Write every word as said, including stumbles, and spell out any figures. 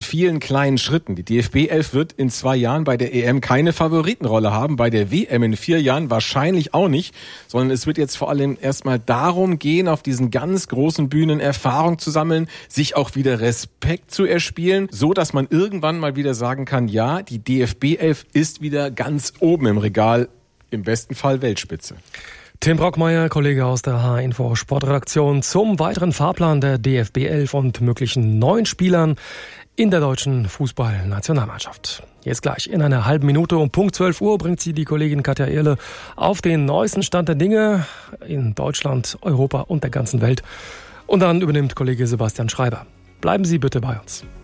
vielen kleinen Schritten. Die D F B elf wird in zwei Jahren bei der E M keine Favoritenrolle haben, bei der W M in vier Jahren wahrscheinlich auch nicht, sondern es wird jetzt vor allem erstmal darum gehen, auf diesen ganz großen Bühnen Erfahrung zu sammeln, sich auch wieder Respekt zu erspielen, so dass man irgendwann mal wieder sagen kann, ja, die D F B elf ist wieder ganz oben im Regal, im besten Fall Weltspitze. Tim Brockmeier, Kollege aus der H-Info Sportredaktion, zum weiteren Fahrplan der D F B elf und möglichen neuen Spielern in der deutschen Fußballnationalmannschaft. Jetzt gleich in einer halben Minute um Punkt zwölf Uhr bringt sie die Kollegin Katja Ehrle auf den neuesten Stand der Dinge in Deutschland, Europa und der ganzen Welt. Und dann übernimmt Kollege Sebastian Schreiber. Bleiben Sie bitte bei uns.